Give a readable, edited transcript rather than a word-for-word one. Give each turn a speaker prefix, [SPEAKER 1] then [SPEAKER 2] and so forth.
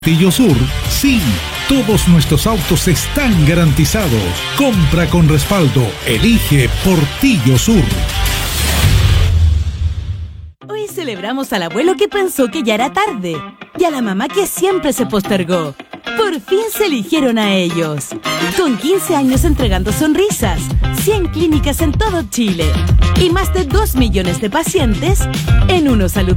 [SPEAKER 1] Portillo Sur, sí, todos nuestros autos están garantizados. Compra con respaldo, elige Portillo Sur.
[SPEAKER 2] Hoy celebramos al abuelo que pensó que ya era tarde y a la mamá que siempre se postergó. Por fin se eligieron a ellos. Con 15 años entregando sonrisas, 100 clínicas en todo Chile y más de 2 millones de pacientes en Uno Salud